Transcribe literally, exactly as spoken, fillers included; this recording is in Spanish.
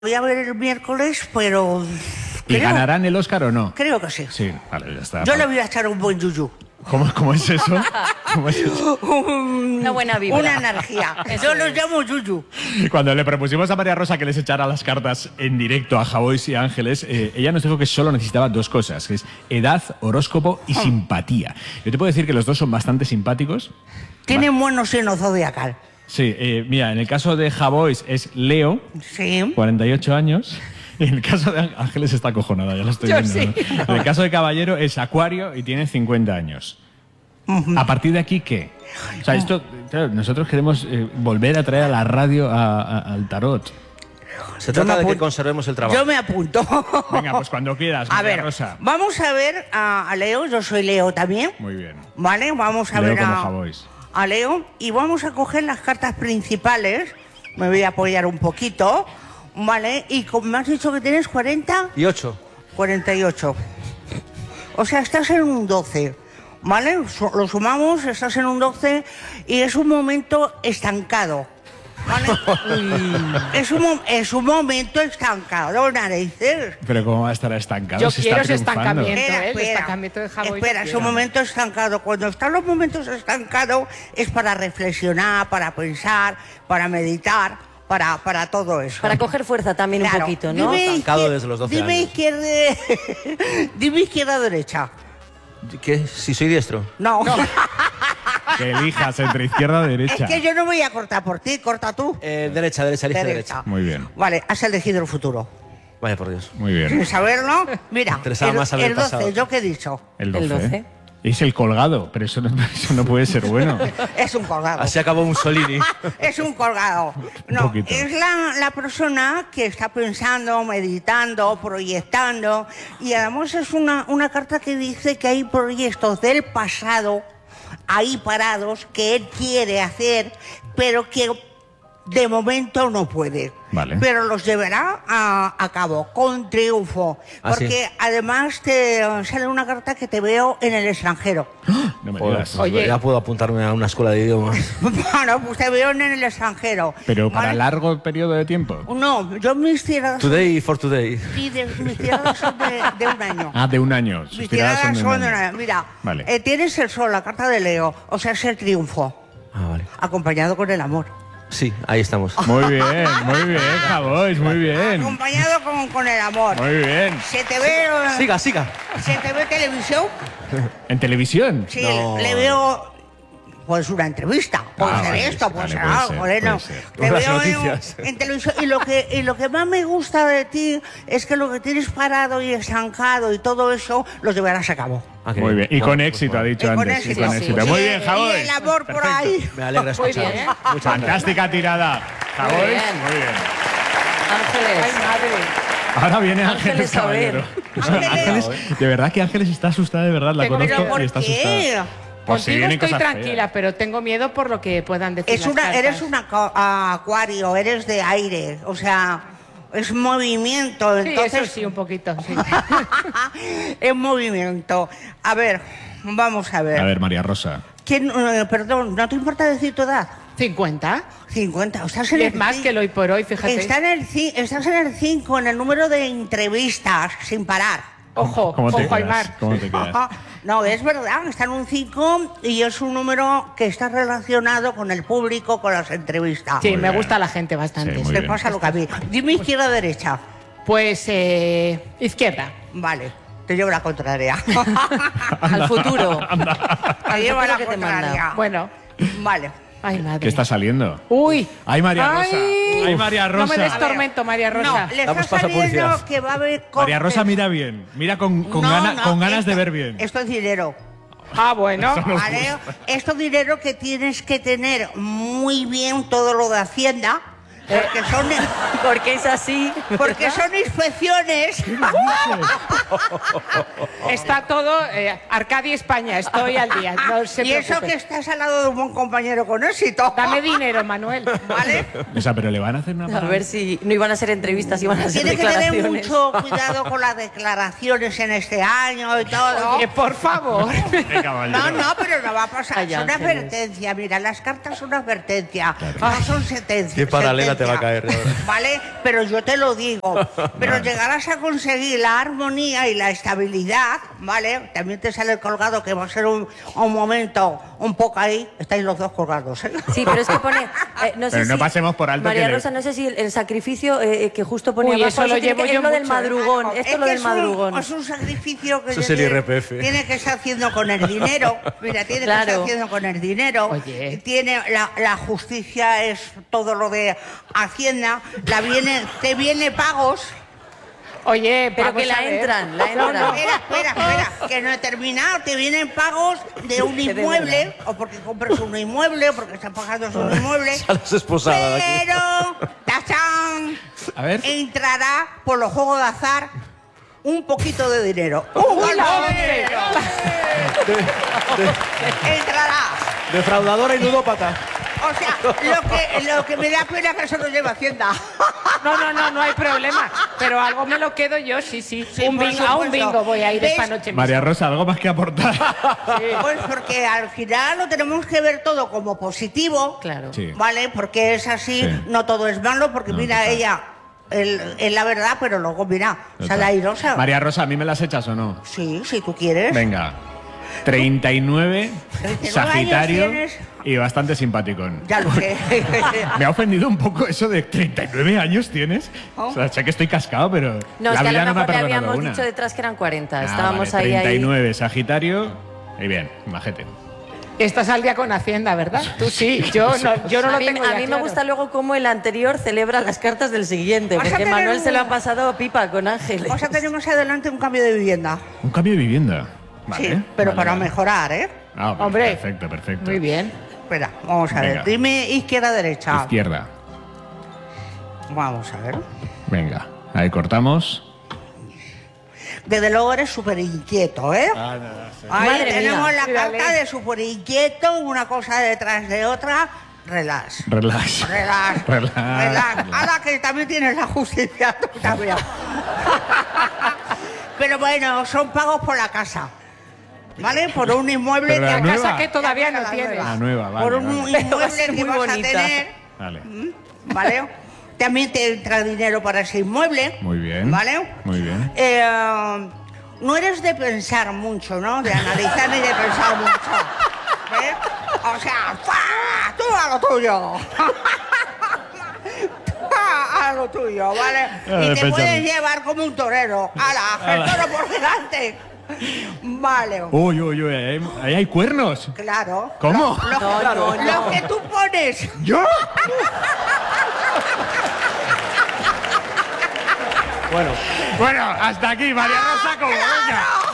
Voy a ver el miércoles, pero... ¿Y creo, ganarán el Oscar o no? Creo que sí. Sí, vale, ya está. Yo le voy a echar un buen yuyu. ¿Cómo, cómo es eso? ¿Cómo es eso? Una buena vibra. Una energía. Yo los llamo yuyu. Cuando le propusimos a María Rosa que les echara las cartas en directo a Javois y Ángeles, eh, ella nos dijo que solo necesitaba dos cosas, que es edad, horóscopo y simpatía. Yo te puedo decir que los dos son bastante simpáticos. Tienen buenos signos zodiacal. Sí, eh, mira, en el caso de Javois es Leo, Sí. cuarenta y ocho años. Y en el caso de Ángeles está acojonada, ya lo estoy Yo viendo. sí. ¿no? En el caso de Caballero es Acuario y tiene cincuenta años. ¿A partir de aquí qué? O sea, esto, claro, nosotros queremos eh, volver a traer a la radio a- a- al tarot. Se trata de que apunto. conservemos el trabajo. Yo me apunto. Venga, pues cuando quieras, A María ver, Rosa. vamos a ver a, a Leo. Yo soy Leo también. Muy bien. Vale, vamos a Leo ver como a, Javois. a Leo. Y vamos a coger las cartas principales. Me voy a apoyar un poquito. Vale, y como me has dicho que tienes cuarenta, Y ocho. cuarenta y ocho. O sea, estás en un doce. ¿Vale? Su- Lo sumamos, estás en un doce y es un momento estancado. ¿Vale? es, un, mo- es un momento estancado, narices. Pero ¿cómo va a estar estancado? Yo Si quiero está ese triunfando. estancamiento. ¿eh? El estancamiento de Javois espera, es quiero. un momento estancado. Cuando están los momentos estancados es para reflexionar, para pensar, para meditar, para, para todo eso. Para coger fuerza también Claro. un poquito, ¿no? Dime Estancado izquier- desde los doce dime años. Izquierda, dime izquierda o derecha. ¿Qué? Si soy diestro. No. Que elijas entre izquierda o derecha. Es que yo no voy a cortar por ti, corta tú. Eh, derecha, derecha, elige Derecha. derecha. Muy bien, Vale, has elegido el futuro. Vaya por Dios. muy bien. Sin saberlo, mira, Interesaba el, más saber el el doce, pasado. ¿yo qué he dicho? El doce. El doce. Es el colgado, pero eso no, eso no puede ser bueno. Es un colgado. Así acabó Mussolini. Es un colgado. Un No, poquito. es la, la persona que está pensando, meditando, proyectando. Y además es una, una carta que dice que hay proyectos del pasado ahí parados que él quiere hacer, pero que de momento no puede. Vale. Pero los llevará a, a cabo con triunfo. Ah, porque sí. además te sale una carta que te veo en el extranjero. No me Joder, digas. pues Oye. ya puedo apuntarme a una escuela de idiomas. Bueno, pues te veo en el extranjero. Pero para ¿vale? largo periodo de tiempo. No, yo mis tiradas Today for today. sí, de- mis tiradas son de, de un año. Ah, de un año. Sus mis tiradas tiradas son de un son de un año. año. Mira, Vale. eh, tienes el sol, la carta de Leo, o sea, es el triunfo, Ah, vale. acompañado con el amor. Sí, ahí estamos. Muy bien, muy bien, Javois, muy bien. Acompañado con, con el amor. Muy bien. ¿Se te ve, eh, Siga, siga. ¿se te ve televisión? ¿En televisión? Sí, No. le veo... Pues una entrevista, puede Ah, ser vale, esto, sí, puede vale, ser puede algo, ser, ¿vale? No, puede ser. te Las veo en, noticias. en televisión y lo, que, y lo que más me gusta de ti es que lo que tienes parado y estancado y todo eso lo llevarás a cabo. Ah, qué Muy bien. Y Bueno, con pues éxito, ha bueno. dicho Y con antes. éxito. Y con Sí, éxito. sí. Muy Y- bien, Javois. Y el amor por ahí. Me alegra Muy escuchar. bien. Muchas gracias. Fantástica tirada. Javois, Muy bien. muy bien. Ángeles. Ahora viene Ángeles Ángeles, a ver. Caballero. Ángeles. Ángeles, de verdad que Ángeles está asustada, de verdad, la Tengo conozco ¿Pero por y está qué? asustada. Pues si Contigo vienen estoy cosas feas. tranquila, pero tengo miedo por lo que puedan decir Es las una, cartas. eres un acuario, eres de aire, o sea, es movimiento. Sí, Entonces, eso sí, un poquito, sí. es movimiento. A ver, vamos a ver. A ver, María Rosa. ¿Quién, eh, perdón, ¿no te importa decir tu edad? ¿cincuenta? cincuenta. Estás en Y el es más ci- que el hoy por hoy, fíjate. Está en el ci- estás en el cinco, en el número de entrevistas, sin parar. Ojo, ¿Cómo te ojo, quedas? Aymar. ¿Cómo te quedas? No, es verdad, está en un cinco y es un número que está relacionado con el público, con las entrevistas. Sí, Muy me bien. gusta la gente bastante. Sí, muy Te bien. pasa lo que a mí. Dime izquierda o derecha. Pues, eh, izquierda. Vale, te llevo la contraria. Al futuro. Te llevo futuro la que te contraria. manda. Bueno. Vale. Ay, madre. ¿Qué está saliendo? Uy. ¡Ay, María Rosa! Ay. ¡Ay, María No me Rosa! des tormento, María No, Rosa. le Damos está paso a saliendo publicidad. que va a haber María Rosa, cortes. mira bien. Mira con, con, No, gana- no, con ganas esto- de ver bien. Esto es dinero. Ah, bueno. ¿Vale? Esto es dinero que tienes que tener muy bien todo lo de Hacienda, porque son, Porque es así. porque son inspecciones. Está todo, eh, Arcadia España, estoy al día. No se Y eso preocupe. que estás al lado de un buen compañero con éxito. Dame dinero, Manuel. ¿Vale? O sea, pero le van a hacer una A parada. ver si no iban a ser entrevistas, iban a ser Tiene que tener declaraciones. mucho cuidado con las declaraciones en este año y todo. Oye, por favor. Qué caballero. No, no, pero no va a pasar. Ay, Es una Ángeles. advertencia. Mira, las cartas son una advertencia. No son sentencias. Qué paralela te va a caer ahora. ¿Vale? Pero yo te lo digo. Pero Vale. llegarás a conseguir la armonía y la estabilidad, ¿vale? También te sale el colgado, que va a ser un, un momento un poco ahí. Estáis los dos colgados, ¿eh? Sí, pero es que pone. eh, no sé Pero no si- pasemos por alto María que le- Rosa, no sé si el, el sacrificio eh, que justo pone Uy, abajo. eso lo tiene llevo que- yo es lo del mucho, ¿eh? madrugón. Esto Es es lo que del es un- madrugón. Es un sacrificio que Eso es tiene- el I R P F. tiene que estar haciendo con el dinero. Mira, tiene que Claro. estar haciendo con el dinero. Oye. Tiene la, la justicia es todo lo de Hacienda. La viene, te viene pagos. Oye, Pero vamos que la a ver. entran, la No, entran. no. Espera, espera, espera, que no he terminado. Te vienen pagos de un Que de inmueble, o porque compras un inmueble, o porque estás pagando un inmueble. Sales esposada de aquí. Pero, ¡tachán! A ver. Entrará por los juegos de azar un poquito de dinero. ¡Un Uy, la montón de once. dinero! Entrará. Defraudadora y ludópata. O sea, lo que, lo que me da pena es que eso lo lleva Hacienda. No, no, no, no hay problema. Pero algo me lo quedo yo, sí, sí. Sí, un por bingo, a un supuesto. bingo voy a ir esta ¿Ves? noche. María Rosa, ¿algo más que aportar? Pues porque al final lo tenemos que ver todo como positivo. Claro. Sí. ¿Vale? Porque es así, Sí. no todo es malo, porque No, mira, total. ella el- es la verdad, pero luego mira, sale airosa. María Rosa, ¿a mí me las echas o no? Sí, si tú quieres. Venga. treinta y nueve, treinta y nueve Sagitario años tienes. y bastante simpaticón. Ya lo sé. Me ha ofendido un poco eso de treinta y nueve años tienes. Oh. O sea, sé que estoy cascado, pero No, la es que a vida lo no me ha mejor le perdonado habíamos una. dicho detrás que eran cuarenta. Ah, Estábamos vale, ahí, ahí. treinta y nueve, Sagitario. Y bien, majete. Estás al día con Hacienda, ¿verdad? Tú sí, yo no, yo no a lo mí, tengo a ya mí me claro. gusta luego cómo el anterior celebra las cartas del siguiente, Vas a porque tener Manuel un- se lo ha pasado pipa con Ángeles. Vamos a tener más adelante un cambio de vivienda. Un cambio de vivienda. Vale. Sí, pero vale, para vale. mejorar, ¿eh? Ah, pues Hombre. perfecto, perfecto. Muy bien. Espera, vamos a Venga. ver. Dime izquierda, derecha. Izquierda. Vamos a ver. Venga, ahí cortamos. Desde luego eres súper inquieto, ¿eh? Ah, Ahí Madre tenemos mía. la Mírale. carta de súper inquieto, una cosa detrás de otra. Relax. Relax. Relax. Relax. Relax. Ahora que también tienes la justicia, tú también. Pero bueno, son pagos por la casa. ¿Vale? Por un inmueble Pero la que... nueva. Casa que todavía no La tienes. nueva. La nueva, vale, Por un vale. Pero va a inmueble ser que muy vas bonita. a tener. Vale. ¿Vale? También te entra dinero para ese inmueble. Muy bien. ¿Vale? Muy bien. Eh, no eres de pensar mucho, ¿no? De analizar ni de pensar mucho. ¿Ves? O sea, ¡fua! Tú a lo tuyo. Tú a lo tuyo, ¿vale? Ah, Y de te pensar puedes mucho. llevar como un torero. ¡Hala! El toro por delante. Vale. Uy, uy, uy, ahí hay, ahí hay cuernos. Claro. ¿Cómo? Lo, lo- No, no, lo no. que tú pones. ¿Yo? Bueno. Bueno, hasta aquí, María Rosa, como venga.